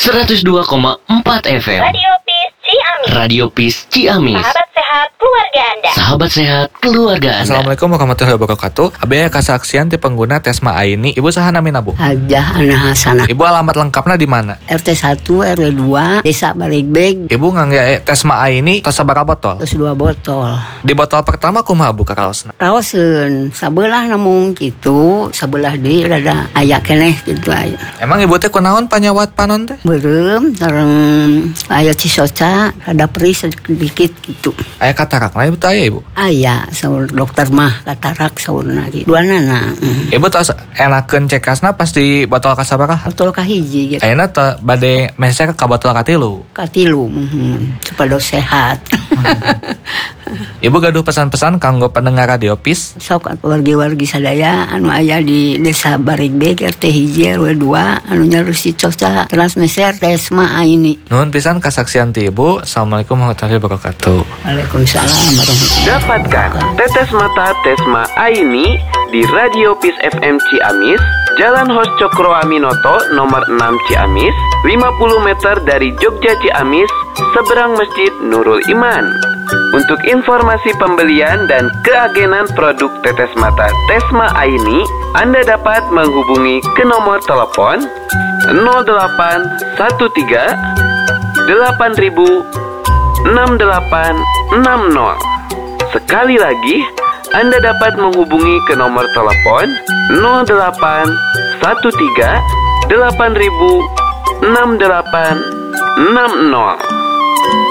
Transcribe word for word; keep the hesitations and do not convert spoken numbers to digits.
seratus dua koma empat F M. Radio Peace Ciamis. Radio Peace Ciamis. Sahabat sehat keluarga Anda. Sahabat sehat keluarga Anda. Assalamualaikum warahmatullahi wabarakatuh. Abaya kasaksian ti pengguna Tesma Aini. Ibu saha namina Bu? Hajah Ana Hasanah. Ibu alamat lengkapnya di mana? R T satu, R W dua, Desa Baligbeg. Ibu ngangge Tesma Aini tos sabaraha botol? Terus dua botol. Di botol pertama kumaha Bu karaosna? Raoseun sabelah namun gitu, sabelah deui rada aya keneh gitu aya. Emang ibu teh kunaon panyawat panon teh? Beureum sareng aya cisoca, rada perih sedikit gitu. Aya katarak lah ibu teh aya ibu. Aya saur dokter mah katarak saurna gitu. Duanana. Mm. Ibu tos enakeun cekasna pas di botol kasabaraha? Botol kahiji gitu. Ayeuna teh bade meser ka botol katilu. Katilu, mm, supaya sehat. Ibu gaduh pesan-pesan kanggo pendengar Radio Peace. Sok wargi-wargi sadaya anu aya di Desa Barigbeg R T hiji R W dua anu nyarusi coca transmeser Tesma Aini. Nuhun pisan kasaksian ti Ibu. Assalamualaikum warahmatullahi wabarakatuh. Waalaikumsalam warahmatullahi. Dapatkan tetes mata Tesma Aini di Radio Peace F M Ciamis, Jalan Hos Cokro Aminoto nomor enam Ciamis, lima puluh meter dari Jogja Ciamis, seberang Masjid Nurul Iman. Untuk informasi pembelian dan keagenan produk tetes mata Tesma Aini, Anda dapat menghubungi ke nomor telepon nol delapan satu tiga delapan ribu enam delapan enam nol. Sekali lagi, Anda dapat menghubungi ke nomor telepon nol delapan satu tiga delapan ribu enam delapan enam nol.